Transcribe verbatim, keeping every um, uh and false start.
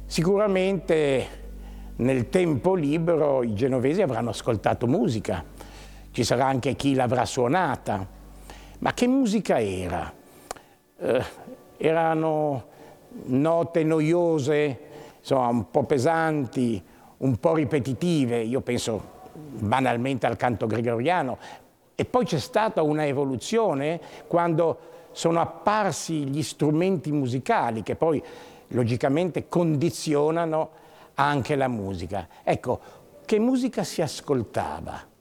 Sicuramente nel tempo libero i genovesi avranno ascoltato musica, ci sarà anche chi l'avrà suonata, ma che musica era? Eh, erano note noiose, insomma un po' pesanti, un po' ripetitive, io penso banalmente al canto gregoriano, e poi c'è stata una evoluzione quando sono apparsi gli strumenti musicali che poi logicamente condizionano anche la musica. Ecco, che musica si ascoltava?